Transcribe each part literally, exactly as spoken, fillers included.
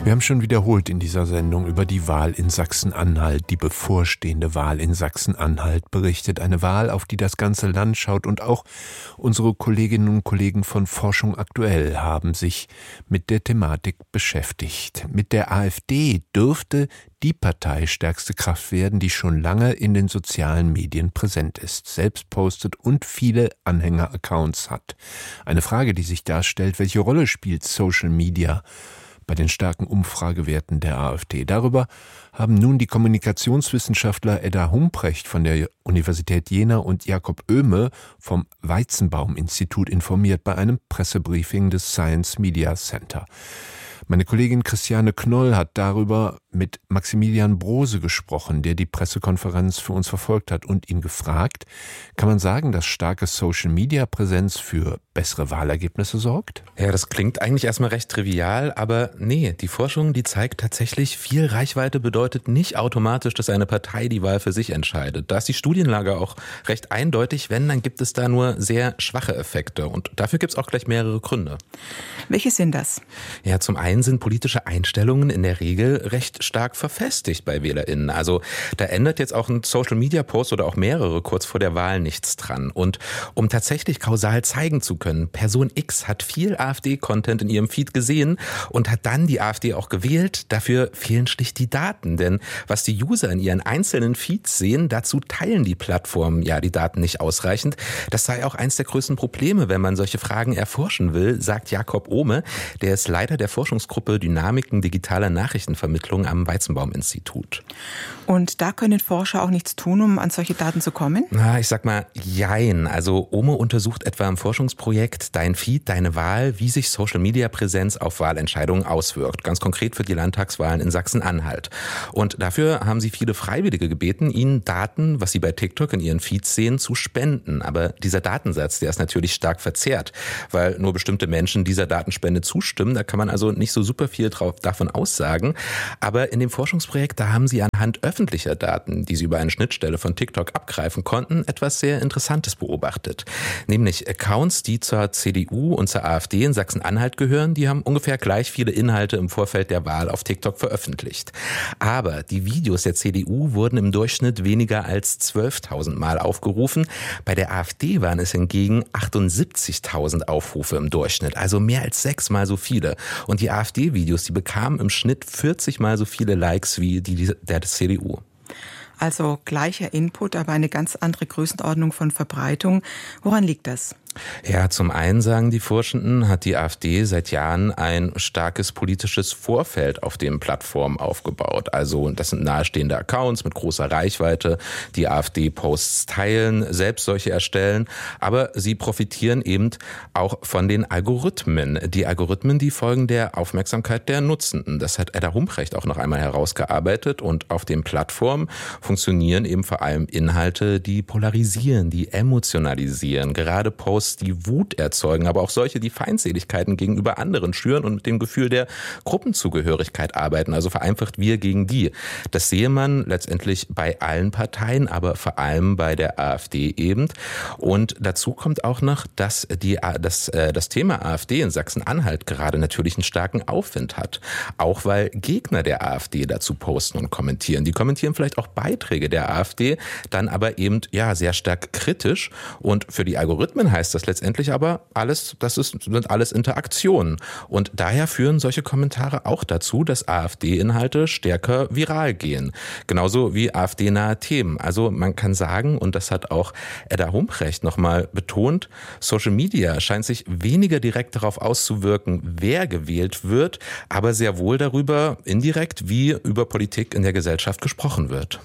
Wir haben schon wiederholt in dieser Sendung über die Wahl in Sachsen-Anhalt, die bevorstehende Wahl in Sachsen-Anhalt berichtet. Eine Wahl, auf die das ganze Land schaut, und auch unsere Kolleginnen und Kollegen von Forschung aktuell haben sich mit der Thematik beschäftigt. Mit der AfD dürfte die parteistärkste Kraft werden, die schon lange in den sozialen Medien präsent ist, selbst postet und viele Anhänger-Accounts hat. Eine Frage, die sich darstellt: Welche Rolle spielt Social Media bei den starken Umfragewerten der AfD? Darüber haben nun die Kommunikationswissenschaftler Edda Humprecht von der Universität Jena und Jakob Oehme vom Weizenbaum-Institut informiert bei einem Pressebriefing des Science Media Center. Meine Kollegin Christiane Knoll hat darüber mit Maximilian Brose gesprochen, der die Pressekonferenz für uns verfolgt hat, und ihn gefragt: Kann man sagen, dass starke Social-Media-Präsenz für bessere Wahlergebnisse sorgt? Ja, das klingt eigentlich erstmal recht trivial, aber nee, die Forschung, die zeigt tatsächlich, viel Reichweite bedeutet nicht automatisch, dass eine Partei die Wahl für sich entscheidet. Da ist die Studienlage auch recht eindeutig. Wenn, dann gibt es da nur sehr schwache Effekte, und dafür gibt es auch gleich mehrere Gründe. Welche sind das? Ja, zum einen sind politische Einstellungen in der Regel recht stark verfestigt bei WählerInnen. Also da ändert jetzt auch ein Social-Media-Post oder auch mehrere kurz vor der Wahl nichts dran. Und um tatsächlich kausal zeigen zu können, Person X hat viel AfD-Content in ihrem Feed gesehen und hat dann die AfD auch gewählt, dafür fehlen schlicht die Daten. Denn was die User in ihren einzelnen Feeds sehen, dazu teilen die Plattformen ja die Daten nicht ausreichend. Das sei auch eins der größten Probleme, wenn man solche Fragen erforschen will, sagt Jakob Oehme. Der ist Leiter der Forschungsgruppe Dynamiken digitaler Nachrichtenvermittlung am Weizenbaum-Institut. Und da können Forscher auch nichts tun, um an solche Daten zu kommen? Na, ich sag mal, jein. Also Oehme untersucht etwa im Forschungsprojekt Dein Feed, deine Wahl, wie sich Social-Media-Präsenz auf Wahlentscheidungen auswirkt. Ganz konkret für die Landtagswahlen in Sachsen-Anhalt. Und dafür haben sie viele Freiwillige gebeten, ihnen Daten, was sie bei TikTok in ihren Feeds sehen, zu spenden. Aber dieser Datensatz, der ist natürlich stark verzerrt, weil nur bestimmte Menschen dieser Datenspende zustimmen. Da kann man also nicht so super viel drauf, davon aussagen. Aber in dem Forschungsprojekt, da haben sie anhand öffentlicher Daten, die sie über eine Schnittstelle von TikTok abgreifen konnten, etwas sehr Interessantes beobachtet. Nämlich Accounts, die zur C D U und zur AfD in Sachsen-Anhalt gehören, die haben ungefähr gleich viele Inhalte im Vorfeld der Wahl auf TikTok veröffentlicht. Aber die Videos der C D U wurden im Durchschnitt weniger als zwölftausend Mal aufgerufen. Bei der AfD waren es hingegen achtundsiebzigtausend Aufrufe im Durchschnitt, also mehr als sechsmal so viele. Und die AfD-Videos, die bekamen im Schnitt vierzig Mal so viele Likes wie die der C D U. Also gleicher Input, aber eine ganz andere Größenordnung von Verbreitung. Woran liegt das? Ja, zum einen, sagen die Forschenden, hat die AfD seit Jahren ein starkes politisches Vorfeld auf den Plattformen aufgebaut. Also das sind nahestehende Accounts mit großer Reichweite, die AfD-Posts teilen, selbst solche erstellen. Aber sie profitieren eben auch von den Algorithmen. Die Algorithmen, die folgen der Aufmerksamkeit der Nutzenden. Das hat Edda Humprecht auch noch einmal herausgearbeitet. Und auf den Plattformen funktionieren eben vor allem Inhalte, die polarisieren, die emotionalisieren. Gerade Posts, die Wut erzeugen, aber auch solche, die Feindseligkeiten gegenüber anderen schüren und mit dem Gefühl der Gruppenzugehörigkeit arbeiten, also vereinfacht wir gegen die. Das sehe man letztendlich bei allen Parteien, aber vor allem bei der AfD eben. Und dazu kommt auch noch, dass die, dass, das Thema AfD in Sachsen-Anhalt gerade natürlich einen starken Aufwind hat. Auch weil Gegner der AfD dazu posten und kommentieren. Die kommentieren vielleicht auch Beiträge der AfD, dann aber eben ja sehr stark kritisch. Und für die Algorithmen heißt das letztendlich aber alles, das ist, sind alles Interaktionen. Und daher führen solche Kommentare auch dazu, dass AfD-Inhalte stärker viral gehen. Genauso wie AfD-nahe Themen. Also man kann sagen, und das hat auch Edda Humprecht nochmal betont, Social Media scheint sich weniger direkt darauf auszuwirken, wer gewählt wird, aber sehr wohl darüber indirekt, wie über Politik in der Gesellschaft gesprochen wird.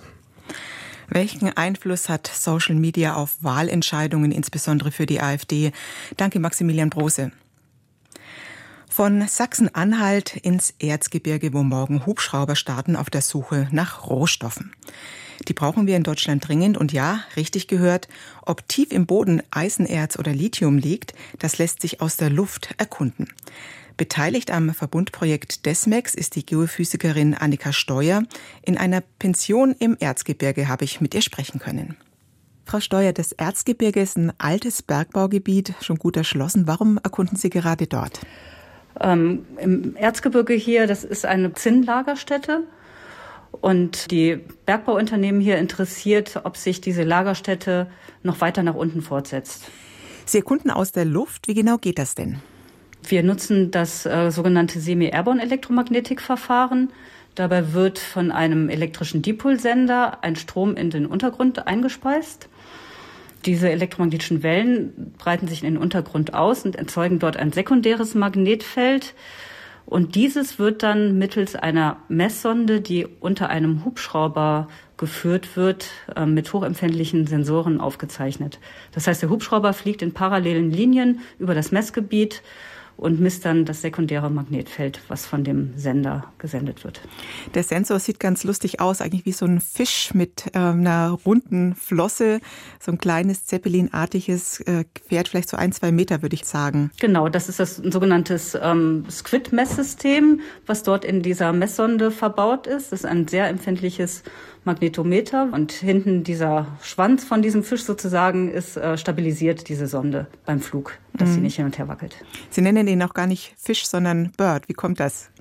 Welchen Einfluss hat Social Media auf Wahlentscheidungen, insbesondere für die AfD? Danke, Maximilian Brose. Von Sachsen-Anhalt ins Erzgebirge, wo morgen Hubschrauber starten auf der Suche nach Rohstoffen. Die brauchen wir in Deutschland dringend. Und ja, richtig gehört, ob tief im Boden Eisenerz oder Lithium liegt, das lässt sich aus der Luft erkunden. Beteiligt am Verbundprojekt Desmex ist die Geophysikerin Annika Steuer. In einer Pension im Erzgebirge habe ich mit ihr sprechen können. Frau Steuer, das Erzgebirge ist ein altes Bergbaugebiet, schon gut erschlossen. Warum erkunden Sie gerade dort? Ähm, im Erzgebirge hier, das ist eine Zinnlagerstätte. Und die Bergbauunternehmen hier interessiert, ob sich diese Lagerstätte noch weiter nach unten fortsetzt. Sie erkunden aus der Luft. Wie genau geht das denn? Wir nutzen das äh, sogenannte Semi-Airborne-Elektromagnetikverfahren. Dabei wird von einem elektrischen Dipolsender ein Strom in den Untergrund eingespeist. Diese elektromagnetischen Wellen breiten sich in den Untergrund aus und erzeugen dort ein sekundäres Magnetfeld. Und dieses wird dann mittels einer Messsonde, die unter einem Hubschrauber geführt wird, äh, mit hochempfindlichen Sensoren aufgezeichnet. Das heißt, der Hubschrauber fliegt in parallelen Linien über das Messgebiet und misst dann das sekundäre Magnetfeld, was von dem Sender gesendet wird. Der Sensor sieht ganz lustig aus, eigentlich wie so ein Fisch mit äh, einer runden Flosse, so ein kleines Zeppelin-artiges äh, Gefährt, vielleicht so ein, zwei Meter, würde ich sagen. Genau, das ist das ein sogenanntes ähm, Squid-Messsystem, was dort in dieser Messsonde verbaut ist. Das ist ein sehr empfindliches Magnetometer und hinten dieser Schwanz von diesem Fisch sozusagen ist äh, stabilisiert, diese Sonde beim Flug, dass mhm. sie nicht hin und her wackelt. Sie nennen ihn auch gar nicht Fisch, sondern Bird. Wie kommt das?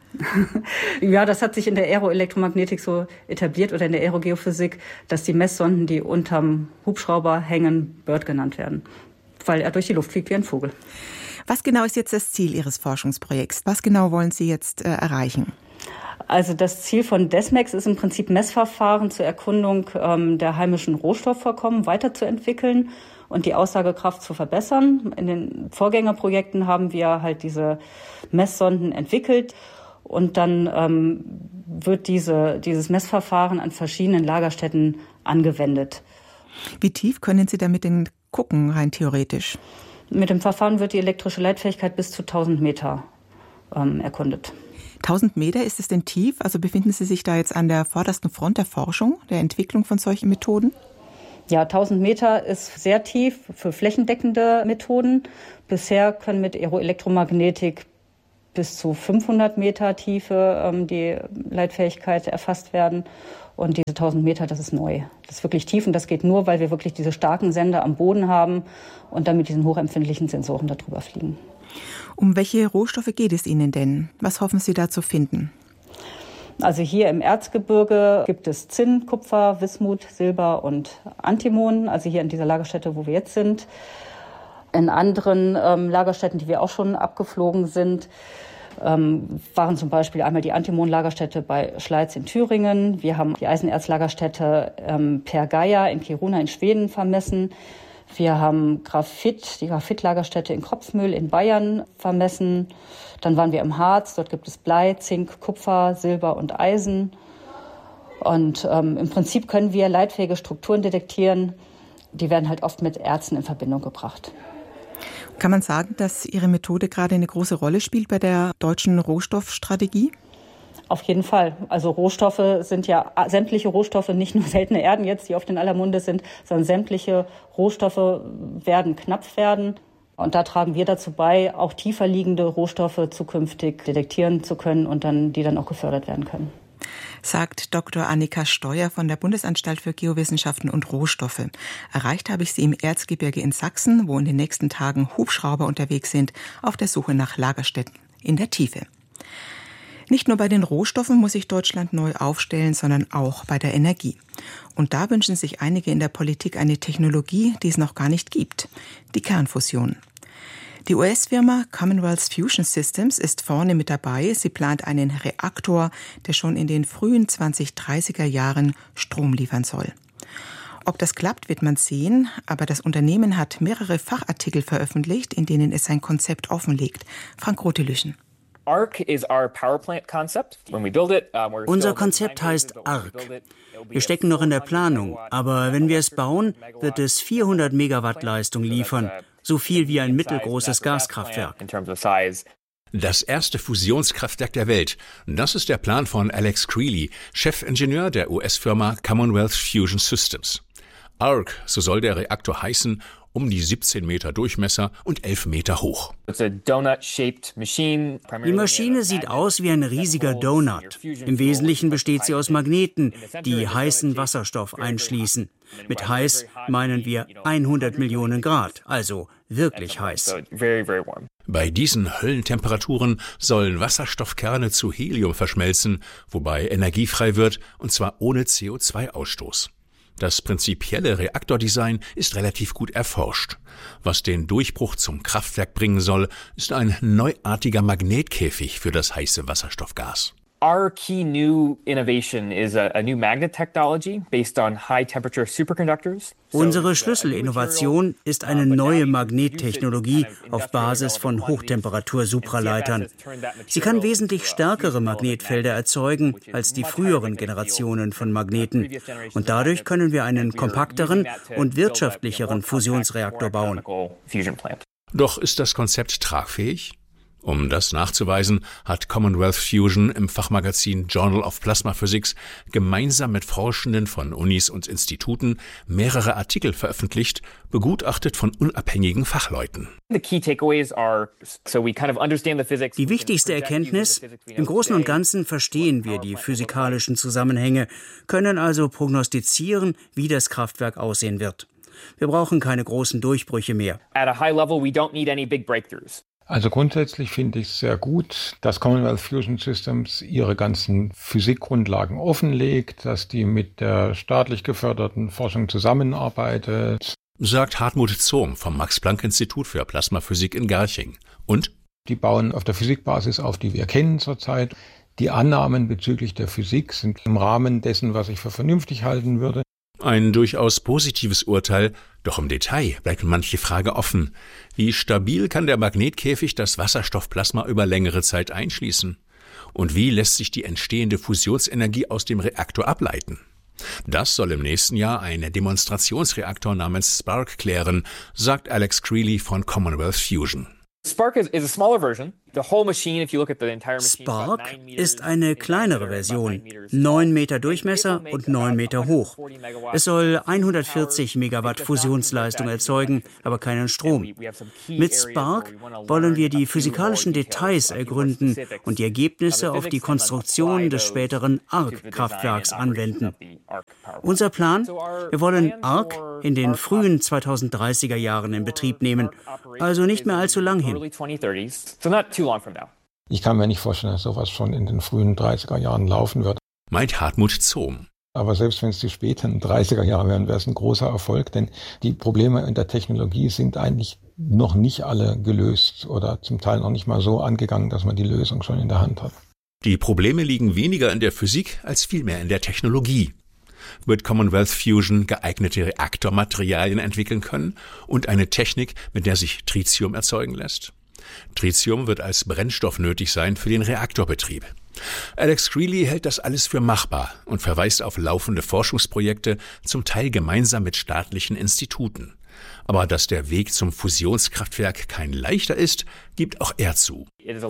Ja, das hat sich in der Aeroelektromagnetik so etabliert oder in der Aerogeophysik, dass die Messsonden, die unterm Hubschrauber hängen, Bird genannt werden, weil er durch die Luft fliegt wie ein Vogel. Was genau ist jetzt das Ziel Ihres Forschungsprojekts? Was genau wollen Sie jetzt äh, erreichen? Also das Ziel von DESMAX ist im Prinzip Messverfahren zur Erkundung ähm, der heimischen Rohstoffvorkommen weiterzuentwickeln und die Aussagekraft zu verbessern. In den Vorgängerprojekten haben wir halt diese Messsonden entwickelt und dann ähm, wird diese, dieses Messverfahren an verschiedenen Lagerstätten angewendet. Wie tief können Sie damit denn gucken, rein theoretisch? Mit dem Verfahren wird die elektrische Leitfähigkeit bis zu tausend Meter ähm, erkundet. tausend Meter, ist es denn tief? Also befinden Sie sich da jetzt an der vordersten Front der Forschung, der Entwicklung von solchen Methoden? Ja, tausend Meter ist sehr tief für flächendeckende Methoden. Bisher können mit Aeroelektromagnetik bis zu fünfhundert Meter Tiefe ähm, die Leitfähigkeit erfasst werden. Und diese tausend Meter, das ist neu. Das ist wirklich tief und das geht nur, weil wir wirklich diese starken Sender am Boden haben und dann mit diesen hochempfindlichen Sensoren darüber fliegen. Um welche Rohstoffe geht es Ihnen denn? Was hoffen Sie da zu finden? Also hier im Erzgebirge gibt es Zinn, Kupfer, Wismut, Silber und Antimon. Also hier in dieser Lagerstätte, wo wir jetzt sind. In anderen ähm, Lagerstätten, die wir auch schon abgeflogen sind, ähm, waren zum Beispiel einmal die Antimon-Lagerstätte bei Schleiz in Thüringen. Wir haben die Eisenerz-Lagerstätte ähm, Per Gaia in Kiruna in Schweden vermessen. Wir haben Graphit, die Graphit-Lagerstätte in Kropfmühl in Bayern vermessen. Dann waren wir im Harz, dort gibt es Blei, Zink, Kupfer, Silber und Eisen. Und ähm, im Prinzip können wir leitfähige Strukturen detektieren. Die werden halt oft mit Erzen in Verbindung gebracht. Kann man sagen, dass Ihre Methode gerade eine große Rolle spielt bei der deutschen Rohstoffstrategie? Auf jeden Fall. Also Rohstoffe sind ja sämtliche Rohstoffe, nicht nur seltene Erden jetzt, die oft in aller Munde sind, sondern sämtliche Rohstoffe werden knapp werden. Und da tragen wir dazu bei, auch tiefer liegende Rohstoffe zukünftig detektieren zu können und dann, die dann auch gefördert werden können. Sagt Doktor Annika Steuer von der Bundesanstalt für Geowissenschaften und Rohstoffe. Erreicht habe ich sie im Erzgebirge in Sachsen, wo in den nächsten Tagen Hubschrauber unterwegs sind, auf der Suche nach Lagerstätten in der Tiefe. Nicht nur bei den Rohstoffen muss sich Deutschland neu aufstellen, sondern auch bei der Energie. Und da wünschen sich einige in der Politik eine Technologie, die es noch gar nicht gibt: die Kernfusion. Die U S-Firma Commonwealth Fusion Systems ist vorne mit dabei. Sie plant einen Reaktor, der schon in den frühen zwanzig-dreißiger Jahren Strom liefern soll. Ob das klappt, wird man sehen, aber das Unternehmen hat mehrere Fachartikel veröffentlicht, in denen es sein Konzept offenlegt. Frank Rotelüschen. Unser Konzept heißt A R C. Wir stecken noch in der Planung, aber wenn wir es bauen, wird es vierhundert Megawatt Leistung liefern, so viel wie ein mittelgroßes Gaskraftwerk. Das erste Fusionskraftwerk der Welt. Das ist der Plan von Alex Creeley, Chefingenieur der U S-Firma Commonwealth Fusion Systems. A R C, so soll der Reaktor heißen, um die siebzehn Meter Durchmesser und elf Meter hoch. Die Maschine sieht aus wie ein riesiger Donut. Im Wesentlichen besteht sie aus Magneten, die heißen Wasserstoff einschließen. Mit heiß meinen wir hundert Millionen Grad, also wirklich heiß. Bei diesen Höllentemperaturen sollen Wasserstoffkerne zu Helium verschmelzen, wobei Energie frei wird, und zwar ohne C O zwei Ausstoß. Das prinzipielle Reaktordesign ist relativ gut erforscht. Was den Durchbruch zum Kraftwerk bringen soll, ist ein neuartiger Magnetkäfig für das heiße Wasserstoffgas. Our key new innovation is a, a new magnet technology based on high temperature superconductors. Unsere Schlüsselinnovation ist eine neue Magnettechnologie auf Basis von Hochtemperatur-Supraleitern. Sie kann wesentlich stärkere Magnetfelder erzeugen als die früheren Generationen von Magneten. Und dadurch können wir einen kompakteren und wirtschaftlicheren Fusionsreaktor bauen. Doch ist das Konzept tragfähig? Um das nachzuweisen, hat Commonwealth Fusion im Fachmagazin Journal of Plasma Physics gemeinsam mit Forschenden von Unis und Instituten mehrere Artikel veröffentlicht, begutachtet von unabhängigen Fachleuten. Die wichtigste Erkenntnis: Im Großen und Ganzen verstehen wir die physikalischen Zusammenhänge, können also prognostizieren, wie das Kraftwerk aussehen wird. Wir brauchen keine großen Durchbrüche mehr. Also grundsätzlich finde ich es sehr gut, dass Commonwealth Fusion Systems ihre ganzen Physikgrundlagen offenlegt, dass die mit der staatlich geförderten Forschung zusammenarbeitet. Sagt Hartmut Zohm vom Max-Planck-Institut für Plasmaphysik in Garching. Und? Die bauen auf der Physikbasis auf, die wir kennen zurzeit. Die Annahmen bezüglich der Physik sind im Rahmen dessen, was ich für vernünftig halten würde. Ein durchaus positives Urteil, doch im Detail bleibt manche Frage offen. Wie stabil kann der Magnetkäfig das Wasserstoffplasma über längere Zeit einschließen? Und wie lässt sich die entstehende Fusionsenergie aus dem Reaktor ableiten? Das soll im nächsten Jahr ein Demonstrationsreaktor namens Spark klären, sagt Alex Creeley von Commonwealth Fusion. Spark ist eine kleinere Version, neun Meter Durchmesser und neun Meter hoch. Es soll hundertvierzig Megawatt Fusionsleistung erzeugen, aber keinen Strom. Mit Spark wollen wir die physikalischen Details ergründen und die Ergebnisse auf die Konstruktion des späteren Arc-Kraftwerks anwenden. Unser Plan? Wir wollen Arc in den frühen zweitausenddreißiger Jahren in Betrieb nehmen, also nicht mehr allzu lang hin. Ich kann mir nicht vorstellen, dass sowas schon in den frühen dreißiger Jahren laufen wird. Meint Hartmut Zohm. Aber selbst wenn es die späten dreißiger Jahre wären, wäre es ein großer Erfolg, denn die Probleme in der Technologie sind eigentlich noch nicht alle gelöst oder zum Teil noch nicht mal so angegangen, dass man die Lösung schon in der Hand hat. Die Probleme liegen weniger in der Physik als vielmehr in der Technologie. Wird Commonwealth Fusion geeignete Reaktormaterialien entwickeln können und eine Technik, mit der sich Tritium erzeugen lässt? Tritium wird als Brennstoff nötig sein für den Reaktorbetrieb. Alex Creeley hält das alles für machbar und verweist auf laufende Forschungsprojekte, zum Teil gemeinsam mit staatlichen Instituten. Aber dass der Weg zum Fusionskraftwerk kein leichter ist, gibt auch er zu. Es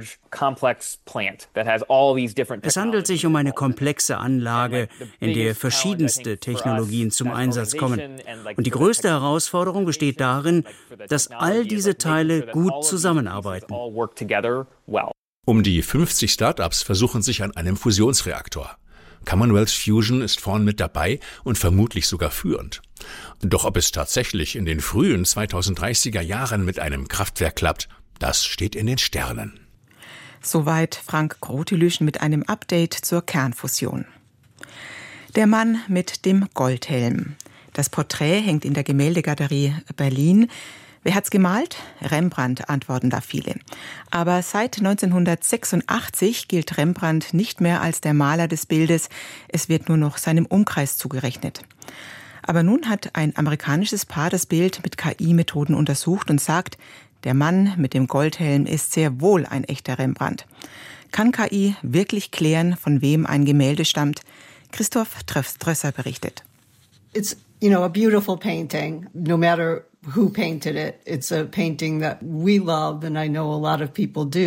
handelt sich um eine komplexe Anlage, in der verschiedenste Technologien zum Einsatz kommen. Und die größte Herausforderung besteht darin, dass all diese Teile gut zusammenarbeiten. Um die fünfzig Startups versuchen sich an einem Fusionsreaktor. Commonwealth Fusion ist vorn mit dabei und vermutlich sogar führend. Doch ob es tatsächlich in den frühen zweitausenddreißiger Jahren mit einem Kraftwerk klappt, das steht in den Sternen. Soweit Frank Grotelüsch mit einem Update zur Kernfusion. Der Mann mit dem Goldhelm. Das Porträt hängt in der Gemäldegalerie Berlin. Wer hat's gemalt? Rembrandt, antworten da viele. Aber seit neunzehnhundertsechsundachtzig gilt Rembrandt nicht mehr als der Maler des Bildes. Es wird nur noch seinem Umkreis zugerechnet. Aber nun hat ein amerikanisches Paar das Bild mit K I-Methoden untersucht und sagt, der Mann mit dem Goldhelm ist sehr wohl ein echter Rembrandt. Kann K I wirklich klären, von wem ein Gemälde stammt? Christoph Trösser berichtet. It's, you know, a beautiful painting, no matter who painted it. It's a painting that we love and I know a lot of people do.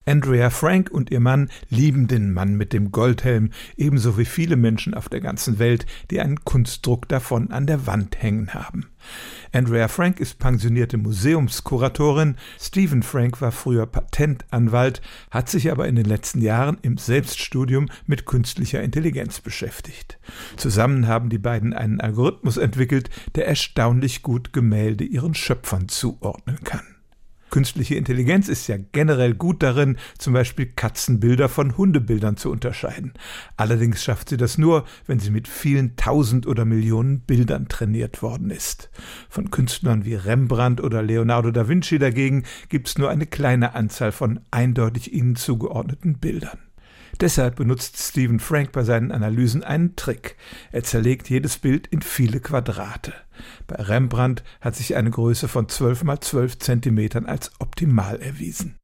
Andrea Frank und ihr Mann lieben den Mann mit dem Goldhelm, ebenso wie viele Menschen auf der ganzen Welt, die einen Kunstdruck davon an der Wand hängen haben. Andrea Frank ist pensionierte Museumskuratorin, Stephen Frank war früher Patentanwalt, hat sich aber in den letzten Jahren im Selbststudium mit künstlicher Intelligenz beschäftigt. Zusammen haben die beiden einen Algorithmus entwickelt, der erstaunlich gut Gemälde ihren Schöpfern zuordnen kann. Künstliche Intelligenz ist ja generell gut darin, zum Beispiel Katzenbilder von Hundebildern zu unterscheiden. Allerdings schafft sie das nur, wenn sie mit vielen Tausend oder Millionen Bildern trainiert worden ist. Von Künstlern wie Rembrandt oder Leonardo da Vinci dagegen gibt es nur eine kleine Anzahl von eindeutig ihnen zugeordneten Bildern. Deshalb benutzt Stephen Frank bei seinen Analysen einen Trick. Er zerlegt jedes Bild in viele Quadrate. Bei Rembrandt hat sich eine Größe von zwölf mal zwölf Zentimetern als optimal erwiesen.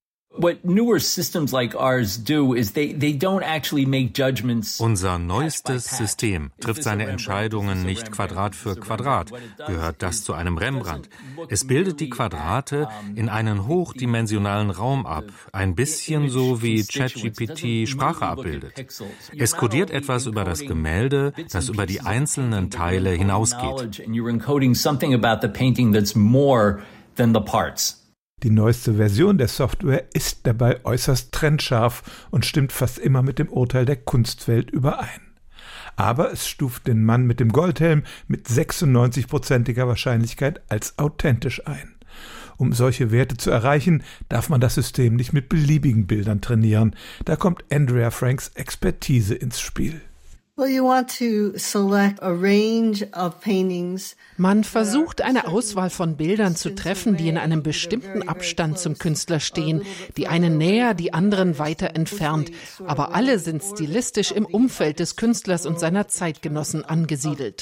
Unser neuestes System trifft seine Entscheidungen nicht Quadrat für Quadrat. Gehört das zu einem Rembrandt? Es bildet die Quadrate in einen hochdimensionalen Raum ab, ein bisschen so wie ChatGPT Sprache abbildet. Es kodiert etwas über das Gemälde, das über die einzelnen Teile hinausgeht. Die neueste Version der Software ist dabei äußerst trennscharf und stimmt fast immer mit dem Urteil der Kunstwelt überein. Aber es stuft den Mann mit dem Goldhelm mit sechsundneunzig-prozentiger Wahrscheinlichkeit als authentisch ein. Um solche Werte zu erreichen, darf man das System nicht mit beliebigen Bildern trainieren. Da kommt Andrea Franks Expertise ins Spiel. Man versucht, eine Auswahl von Bildern zu treffen, die in einem bestimmten Abstand zum Künstler stehen, die einen näher, die anderen weiter entfernt, aber alle sind stilistisch im Umfeld des Künstlers und seiner Zeitgenossen angesiedelt.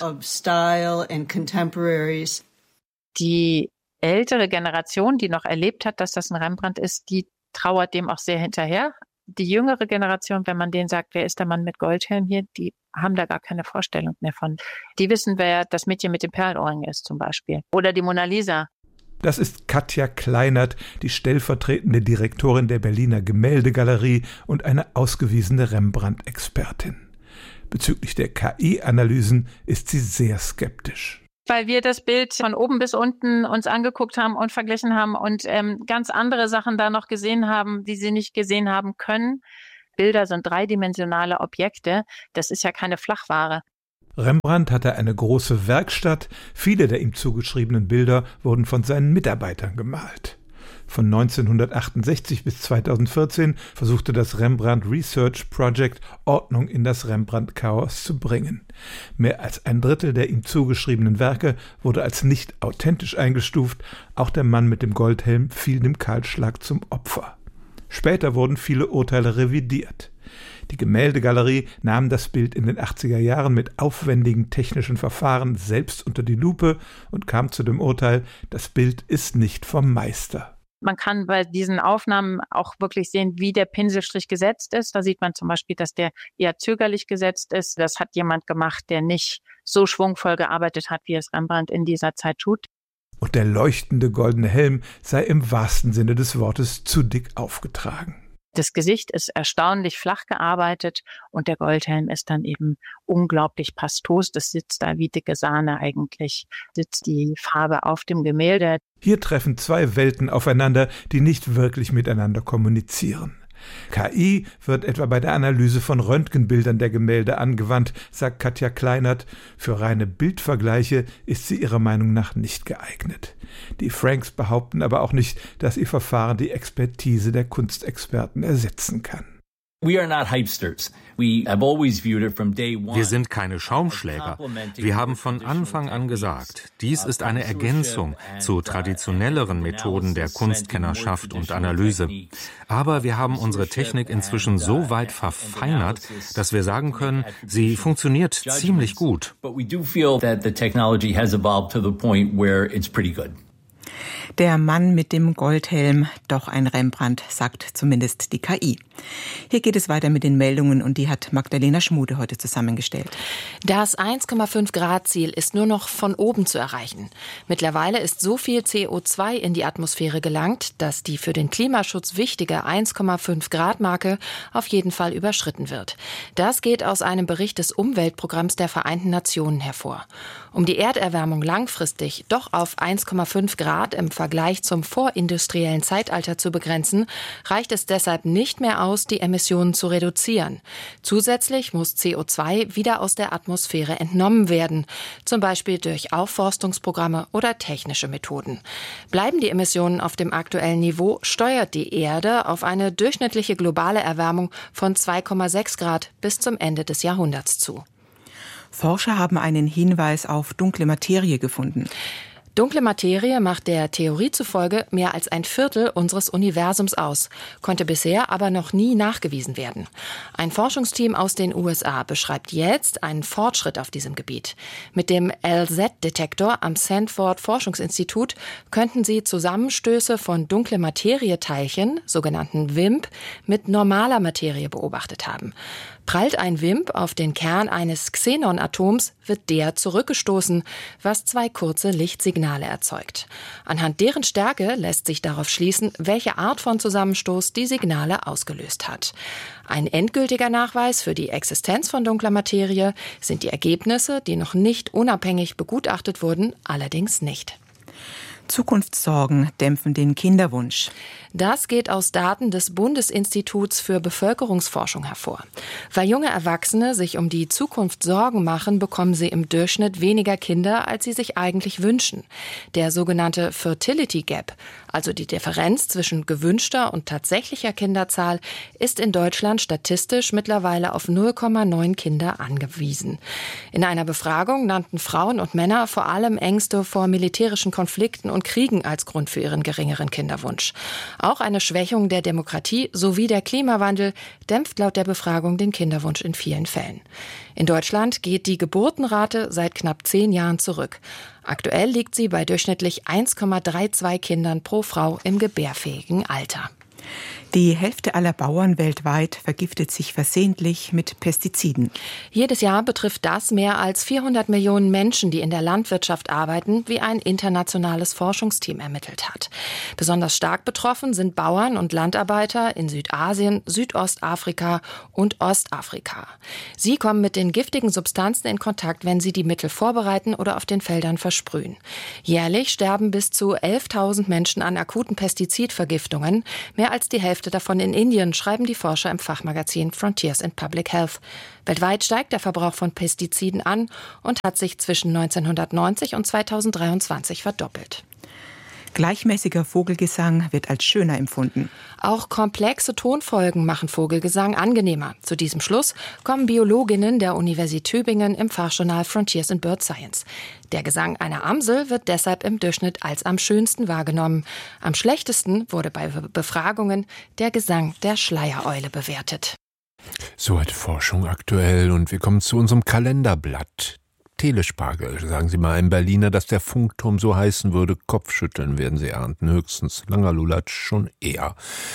Die ältere Generation, die noch erlebt hat, dass das ein Rembrandt ist, die trauert dem auch sehr hinterher. Die jüngere Generation, wenn man denen sagt, wer ist der Mann mit Goldhelm hier, die haben da gar keine Vorstellung mehr von. Die wissen, wer das Mädchen mit dem Perlenohrring ist zum Beispiel. Oder die Mona Lisa. Das ist Katja Kleinert, die stellvertretende Direktorin der Berliner Gemäldegalerie und eine ausgewiesene Rembrandt-Expertin. Bezüglich der K I-Analysen ist sie sehr skeptisch. Weil wir das Bild von oben bis unten uns angeguckt haben und verglichen haben und ähm, ganz andere Sachen da noch gesehen haben, die sie nicht gesehen haben können. Bilder sind dreidimensionale Objekte, das ist ja keine Flachware. Rembrandt hatte eine große Werkstatt, viele der ihm zugeschriebenen Bilder wurden von seinen Mitarbeitern gemalt. Von neunzehnhundertachtundsechzig bis zweitausendvierzehn versuchte das Rembrandt Research Project Ordnung in das Rembrandt-Chaos zu bringen. Mehr als ein Drittel der ihm zugeschriebenen Werke wurde als nicht authentisch eingestuft, auch der Mann mit dem Goldhelm fiel dem Kahlschlag zum Opfer. Später wurden viele Urteile revidiert. Die Gemäldegalerie nahm das Bild in den achtziger Jahren mit aufwendigen technischen Verfahren selbst unter die Lupe und kam zu dem Urteil, das Bild ist nicht vom Meister. Man kann bei diesen Aufnahmen auch wirklich sehen, wie der Pinselstrich gesetzt ist. Da sieht man zum Beispiel, dass der eher zögerlich gesetzt ist. Das hat jemand gemacht, der nicht so schwungvoll gearbeitet hat, wie es Rembrandt in dieser Zeit tut. Und der leuchtende goldene Helm sei im wahrsten Sinne des Wortes zu dick aufgetragen. Das Gesicht ist erstaunlich flach gearbeitet und der Goldhelm ist dann eben unglaublich pastos. Das sitzt da wie dicke Sahne eigentlich, sitzt die Farbe auf dem Gemälde. Hier treffen zwei Welten aufeinander, die nicht wirklich miteinander kommunizieren. K I wird etwa bei der Analyse von Röntgenbildern der Gemälde angewandt, sagt Katja Kleinert. Für reine Bildvergleiche ist sie ihrer Meinung nach nicht geeignet. Die Franks behaupten aber auch nicht, dass ihr Verfahren die Expertise der Kunstexperten ersetzen kann. Wir sind keine Schaumschläger. Wir haben von Anfang an gesagt, dies ist eine Ergänzung zu traditionelleren Methoden der Kunstkennerschaft und Analyse. Aber wir haben unsere Technik inzwischen so weit verfeinert, dass wir sagen können, sie funktioniert ziemlich gut. Der Mann mit dem Goldhelm, doch ein Rembrandt, sagt zumindest die K I. Hier geht es weiter mit den Meldungen und die hat Magdalena Schmude heute zusammengestellt. Das eins Komma fünf Grad Ziel ist nur noch von oben zu erreichen. Mittlerweile ist so viel C O zwei in die Atmosphäre gelangt, dass die für den Klimaschutz wichtige eins Komma fünf Grad Marke auf jeden Fall überschritten wird. Das geht aus einem Bericht des Umweltprogramms der Vereinten Nationen hervor. Um die Erderwärmung langfristig doch auf eins Komma fünf Grad im Vergleich zum vorindustriellen Zeitalter zu begrenzen, reicht es deshalb nicht mehr aus, die Emissionen zu reduzieren. Zusätzlich muss C O zwei wieder aus der Atmosphäre entnommen werden, zum Beispiel durch Aufforstungsprogramme oder technische Methoden. Bleiben die Emissionen auf dem aktuellen Niveau, steuert die Erde auf eine durchschnittliche globale Erwärmung von zwei Komma sechs Grad bis zum Ende des Jahrhunderts zu. Forscher haben einen Hinweis auf dunkle Materie gefunden. Dunkle Materie macht der Theorie zufolge mehr als ein Viertel unseres Universums aus, konnte bisher aber noch nie nachgewiesen werden. Ein Forschungsteam aus den U S A beschreibt jetzt einen Fortschritt auf diesem Gebiet. Mit dem L Z-Detektor am Sanford Forschungsinstitut könnten sie Zusammenstöße von dunkle Materieteilchen, sogenannten W I M P, mit normaler Materie beobachtet haben. Prallt ein W I M P auf den Kern eines Xenon-Atoms, wird der zurückgestoßen, was zwei kurze Lichtsignale erzeugt. Anhand deren Stärke lässt sich darauf schließen, welche Art von Zusammenstoß die Signale ausgelöst hat. Ein endgültiger Nachweis für die Existenz von dunkler Materie sind die Ergebnisse, die noch nicht unabhängig begutachtet wurden, allerdings nicht. Zukunftssorgen dämpfen den Kinderwunsch. Das geht aus Daten des Bundesinstituts für Bevölkerungsforschung hervor. Weil junge Erwachsene sich um die Zukunft Sorgen machen, bekommen sie im Durchschnitt weniger Kinder, als sie sich eigentlich wünschen. Der sogenannte Fertility Gap, also die Differenz zwischen gewünschter und tatsächlicher Kinderzahl, ist in Deutschland statistisch mittlerweile auf null Komma neun Kinder angewiesen. In einer Befragung nannten Frauen und Männer vor allem Ängste vor militärischen Konflikten und Kriegen als Grund für ihren geringeren Kinderwunsch. Auch eine Schwächung der Demokratie sowie der Klimawandel dämpft laut der Befragung den Kinderwunsch in vielen Fällen. In Deutschland geht die Geburtenrate seit knapp zehn Jahren zurück. Aktuell liegt sie bei durchschnittlich eins Komma zweiunddreißig Kindern pro Frau im gebärfähigen Alter. Die Hälfte aller Bauern weltweit vergiftet sich versehentlich mit Pestiziden. Jedes Jahr betrifft das mehr als vierhundert Millionen Menschen, die in der Landwirtschaft arbeiten, wie ein internationales Forschungsteam ermittelt hat. Besonders stark betroffen sind Bauern und Landarbeiter in Südasien, Südostafrika und Ostafrika. Sie kommen mit den giftigen Substanzen in Kontakt, wenn sie die Mittel vorbereiten oder auf den Feldern versprühen. Jährlich sterben bis zu elftausend Menschen an akuten Pestizidvergiftungen, mehr als die Hälfte davon in Indien, schreiben die Forscher im Fachmagazin Frontiers in Public Health. Weltweit steigt der Verbrauch von Pestiziden an und hat sich zwischen neunzehnhundertneunzig und zweitausenddreiundzwanzig verdoppelt. Gleichmäßiger Vogelgesang wird als schöner empfunden. Auch komplexe Tonfolgen machen Vogelgesang angenehmer. Zu diesem Schluss kommen Biologinnen der Universität Tübingen im Fachjournal Frontiers in Bird Science. Der Gesang einer Amsel wird deshalb im Durchschnitt als am schönsten wahrgenommen. Am schlechtesten wurde bei Befragungen der Gesang der Schleiereule bewertet. So hat Forschung aktuell und wir kommen zu unserem Kalenderblatt. Telespargel, sagen Sie mal einem Berliner, dass der Funkturm so heißen würde. Kopfschütteln werden Sie ernten, höchstens langer Lulatsch schon eher.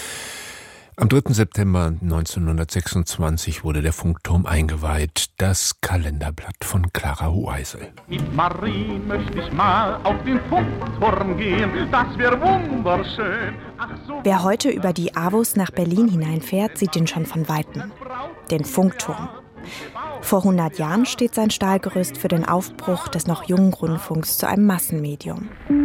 Am dritten September neunzehnhundertsechsundzwanzig wurde der Funkturm eingeweiht. Das Kalenderblatt von Clara Hueisel. Mit Marie möchte ich mal auf den Funkturm gehen, das wäre wunderschön. Ach so. Wer heute über die A W U S nach Berlin hineinfährt, sieht ihn schon von Weitem. Den Funkturm. Vor hundert Jahren steht sein Stahlgerüst für den Aufbruch des noch jungen Rundfunks zu einem Massenmedium.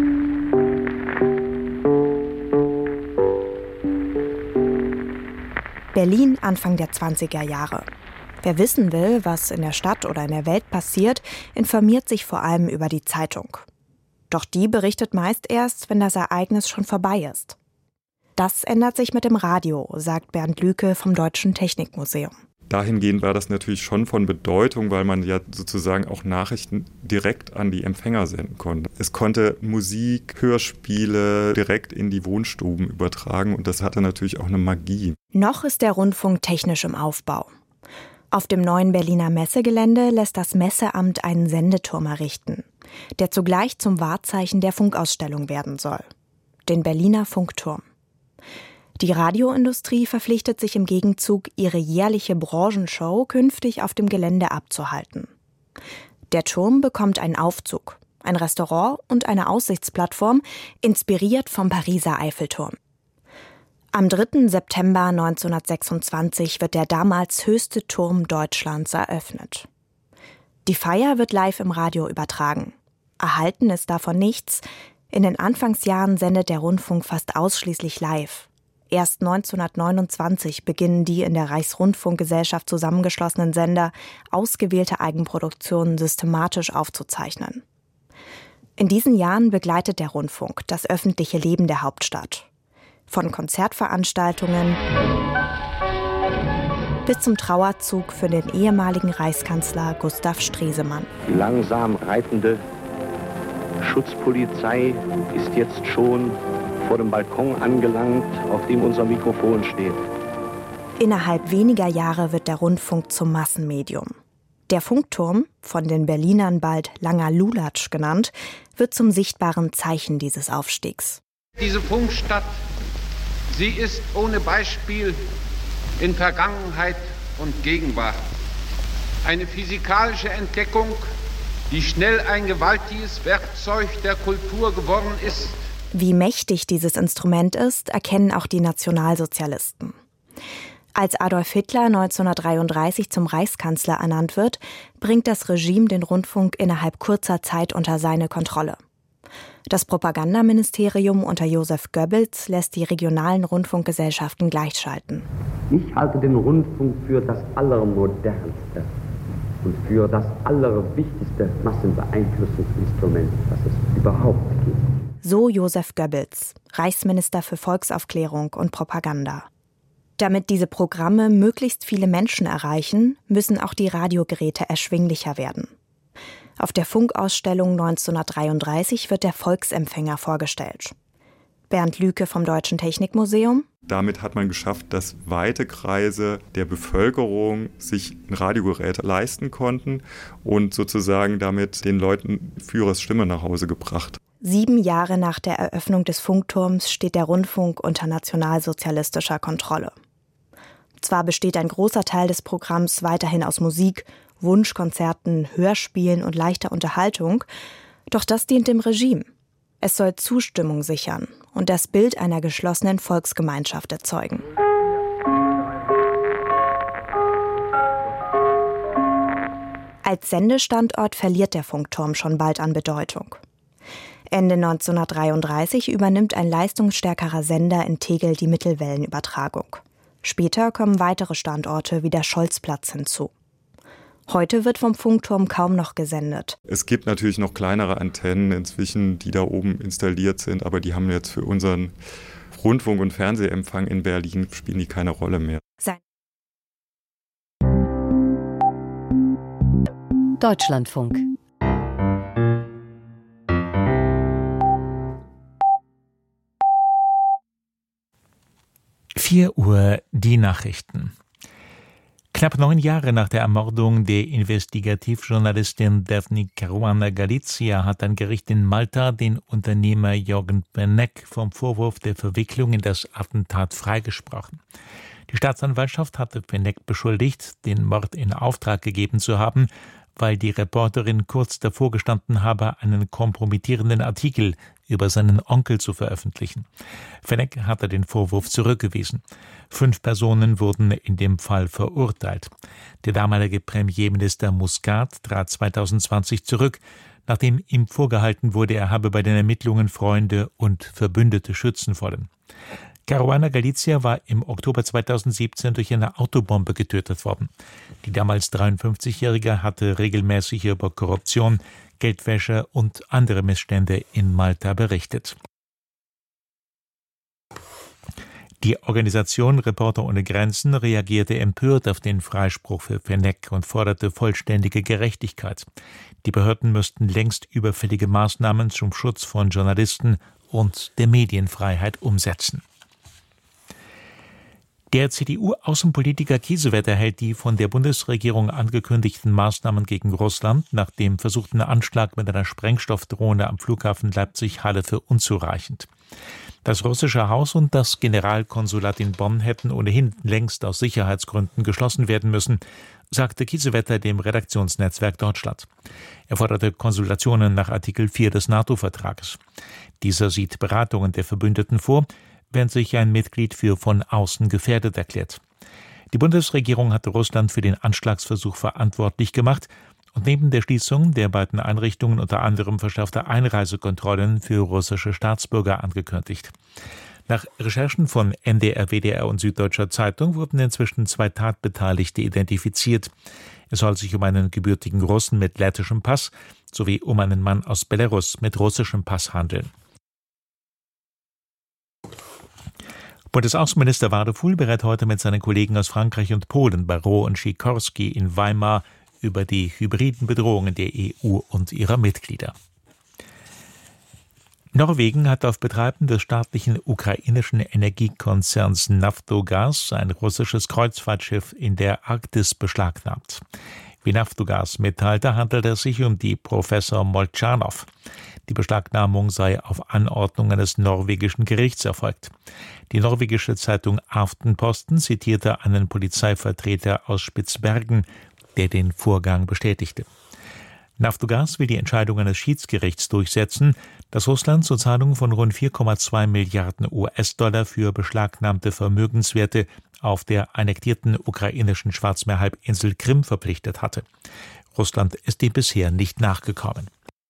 Berlin Anfang der zwanziger Jahre. Wer wissen will, was in der Stadt oder in der Welt passiert, informiert sich vor allem über die Zeitung. Doch die berichtet meist erst, wenn das Ereignis schon vorbei ist. Das ändert sich mit dem Radio, sagt Bernd Lüke vom Deutschen Technikmuseum. Dahingehend war das natürlich schon von Bedeutung, weil man ja sozusagen auch Nachrichten direkt an die Empfänger senden konnte. Es konnte Musik, Hörspiele direkt in die Wohnstuben übertragen und das hatte natürlich auch eine Magie. Noch ist der Rundfunk technisch im Aufbau. Auf dem neuen Berliner Messegelände lässt das Messeamt einen Sendeturm errichten, der zugleich zum Wahrzeichen der Funkausstellung werden soll. den Berliner Funkturm. Die Radioindustrie verpflichtet sich im Gegenzug, ihre jährliche Branchenshow künftig auf dem Gelände abzuhalten. Der Turm bekommt einen Aufzug, ein Restaurant und eine Aussichtsplattform, inspiriert vom Pariser Eiffelturm. Am dritten September neunzehnhundertsechsundzwanzig wird der damals höchste Turm Deutschlands eröffnet. Die Feier wird live im Radio übertragen. Erhalten ist davon nichts. In den Anfangsjahren sendet der Rundfunk fast ausschließlich live. Erst neunzehnhundertneunundzwanzig beginnen die in der Reichsrundfunkgesellschaft zusammengeschlossenen Sender, ausgewählte Eigenproduktionen systematisch aufzuzeichnen. In diesen Jahren begleitet der Rundfunk das öffentliche Leben der Hauptstadt. Von Konzertveranstaltungen bis zum Trauerzug für den ehemaligen Reichskanzler Gustav Stresemann. Die langsam reitende Schutzpolizei ist jetzt schon vor dem Balkon angelangt, auf dem unser Mikrofon steht. Innerhalb weniger Jahre wird der Rundfunk zum Massenmedium. Der Funkturm, von den Berlinern bald Langer Lulatsch genannt, wird zum sichtbaren Zeichen dieses Aufstiegs. Diese Funkstadt, sie ist ohne Beispiel in Vergangenheit und Gegenwart. Eine physikalische Entdeckung, die schnell ein gewaltiges Werkzeug der Kultur geworden ist. Wie mächtig dieses Instrument ist, erkennen auch die Nationalsozialisten. Als Adolf Hitler neunzehnhundertdreiunddreißig zum Reichskanzler ernannt wird, bringt das Regime den Rundfunk innerhalb kurzer Zeit unter seine Kontrolle. Das Propagandaministerium unter Joseph Goebbels lässt die regionalen Rundfunkgesellschaften gleichschalten. Ich halte den Rundfunk für das Allermodernste und für das Allerwichtigste Massenbeeinflussungsinstrument, das es überhaupt gibt. So Joseph Goebbels, Reichsminister für Volksaufklärung und Propaganda. Damit diese Programme möglichst viele Menschen erreichen, müssen auch die Radiogeräte erschwinglicher werden. Auf der Funkausstellung neunzehnhundertdreiunddreißig wird der Volksempfänger vorgestellt. Bernd Lüke vom Deutschen Technikmuseum. Damit hat man geschafft, dass weite Kreise der Bevölkerung sich Radiogeräte leisten konnten und sozusagen damit den Leuten Führers Stimme nach Hause gebracht. Sieben Jahre nach der Eröffnung des Funkturms steht der Rundfunk unter nationalsozialistischer Kontrolle. Zwar besteht ein großer Teil des Programms weiterhin aus Musik, Wunschkonzerten, Hörspielen und leichter Unterhaltung, doch das dient dem Regime. Es soll Zustimmung sichern und das Bild einer geschlossenen Volksgemeinschaft erzeugen. Als Sendestandort verliert der Funkturm schon bald an Bedeutung. Ende neunzehnhundertdreiunddreißig übernimmt ein leistungsstärkerer Sender in Tegel die Mittelwellenübertragung. Später kommen weitere Standorte wie der Scholzplatz hinzu. Heute wird vom Funkturm kaum noch gesendet. Es gibt natürlich noch kleinere Antennen inzwischen, die da oben installiert sind, aber die haben jetzt für unseren Rundfunk- und Fernsehempfang in Berlin, spielen die keine Rolle mehr. Sein Deutschlandfunk. vier Uhr die Nachrichten. Knapp neun Jahre nach der Ermordung der Investigativjournalistin Daphne Caruana Galizia hat ein Gericht in Malta den Unternehmer Jürgen Penek vom Vorwurf der Verwicklung in das Attentat freigesprochen. Die Staatsanwaltschaft hatte Penek beschuldigt, den Mord in Auftrag gegeben zu haben, weil die Reporterin kurz davor gestanden habe, einen kompromittierenden Artikel über seinen Onkel zu veröffentlichen. Penek hatte den Vorwurf zurückgewiesen. Fünf Personen wurden in dem Fall verurteilt. Der damalige Premierminister Muscat trat zweitausendzwanzig zurück, nachdem ihm vorgehalten wurde, er habe bei den Ermittlungen Freunde und Verbündete schützen wollen. Caruana Galizia war im Oktober zweitausendsiebzehn durch eine Autobombe getötet worden. Die damals dreiundfünfzigjährige hatte regelmäßig über Korruption, Geldwäsche und andere Missstände in Malta berichtet. Die Organisation Reporter ohne Grenzen reagierte empört auf den Freispruch für Penek und forderte vollständige Gerechtigkeit. Die Behörden müssten längst überfällige Maßnahmen zum Schutz von Journalisten und der Medienfreiheit umsetzen. Der C D U-Außenpolitiker Kiesewetter hält die von der Bundesregierung angekündigten Maßnahmen gegen Russland nach dem versuchten Anschlag mit einer Sprengstoffdrohne am Flughafen Leipzig-Halle für unzureichend. Das russische Haus und das Generalkonsulat in Bonn hätten ohnehin längst aus Sicherheitsgründen geschlossen werden müssen, sagte Kiesewetter dem Redaktionsnetzwerk Deutschland. Er forderte Konsultationen nach Artikel vier des NATO-Vertrages. Dieser sieht Beratungen der Verbündeten vor, während sich ein Mitglied für von außen gefährdet erklärt. Die Bundesregierung hatte Russland für den Anschlagsversuch verantwortlich gemacht und neben der Schließung der beiden Einrichtungen unter anderem verschärfte Einreisekontrollen für russische Staatsbürger angekündigt. Nach Recherchen von N D R, W D R und Süddeutscher Zeitung wurden inzwischen zwei Tatbeteiligte identifiziert. Es soll sich um einen gebürtigen Russen mit lettischem Pass sowie um einen Mann aus Belarus mit russischem Pass handeln. Bundesaußenminister Wadefuhl berät heute mit seinen Kollegen aus Frankreich und Polen, Barrot und Sikorski in Weimar, über die hybriden Bedrohungen der E U und ihrer Mitglieder. Norwegen hat auf Betreiben des staatlichen ukrainischen Energiekonzerns Naftogaz ein russisches Kreuzfahrtschiff in der Arktis beschlagnahmt. Wie Naftogaz mitteilte, handelt es sich um die Professor Molchanov. Die Beschlagnahmung sei auf Anordnung eines norwegischen Gerichts erfolgt. Die norwegische Zeitung Aftenposten zitierte einen Polizeivertreter aus Spitzbergen, der den Vorgang bestätigte. Naftogaz will die Entscheidung eines Schiedsgerichts durchsetzen, das Russland zur Zahlung von rund vier Komma zwei Milliarden U S-Dollar für beschlagnahmte Vermögenswerte auf der annektierten ukrainischen Schwarzmeerhalbinsel Krim verpflichtet hatte. Russland ist dem bisher nicht nachgekommen.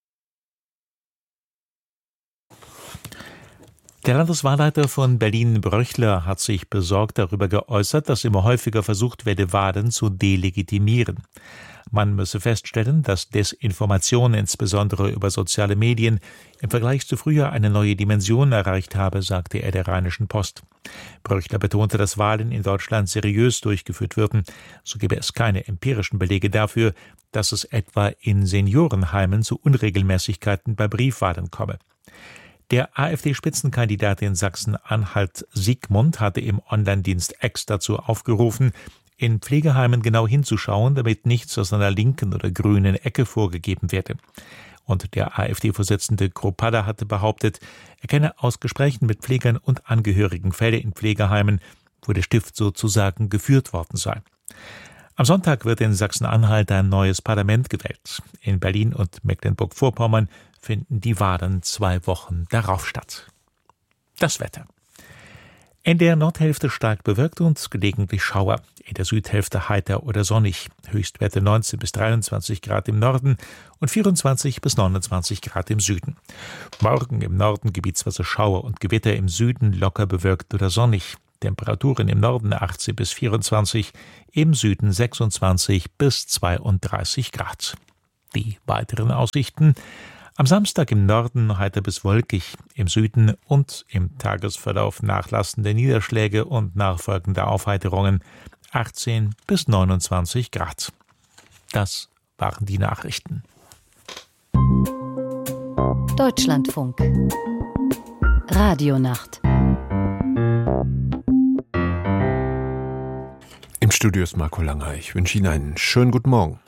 Der Landeswahlleiter von Berlin, Bröchler, hat sich besorgt darüber geäußert, dass immer häufiger versucht werde, Wahlen zu delegitimieren. Man müsse feststellen, dass Desinformation, insbesondere über soziale Medien, im Vergleich zu früher eine neue Dimension erreicht habe, sagte er der Rheinischen Post. Bröchler betonte, dass Wahlen in Deutschland seriös durchgeführt würden. So gebe es keine empirischen Belege dafür, dass es etwa in Seniorenheimen zu Unregelmäßigkeiten bei Briefwahlen komme. Der AfD-Spitzenkandidat in Sachsen-Anhalt Siegmund hatte im Online-Dienst X dazu aufgerufen, in Pflegeheimen genau hinzuschauen, damit nichts aus einer linken oder grünen Ecke vorgegeben werde. Und der AfD-Vorsitzende Kropalla hatte behauptet, er kenne aus Gesprächen mit Pflegern und Angehörigen Fälle in Pflegeheimen, wo der Stift sozusagen geführt worden sei. Am Sonntag wird in Sachsen-Anhalt ein neues Parlament gewählt. In Berlin und Mecklenburg-Vorpommern finden die Wahlen zwei Wochen darauf statt. Das Wetter. In der Nordhälfte stark bewölkt und gelegentlich Schauer. In der Südhälfte heiter oder sonnig. Höchstwerte neunzehn bis dreiundzwanzig Grad im Norden und vierundzwanzig bis neunundzwanzig Grad im Süden. Morgen im Norden gebietsweise Schauer und Gewitter, im Süden locker bewölkt oder sonnig. Temperaturen im Norden achtzehn bis vierundzwanzig, im Süden sechsundzwanzig bis zweiunddreißig Grad. Die weiteren Aussichten: am Samstag im Norden heiter bis wolkig, im Süden und im Tagesverlauf nachlassende Niederschläge und nachfolgende Aufheiterungen, achtzehn bis neunundzwanzig Grad. Das waren die Nachrichten. Deutschlandfunk Radionacht. Im Studio ist Marco Langer. Ich wünsche Ihnen einen schönen guten Morgen.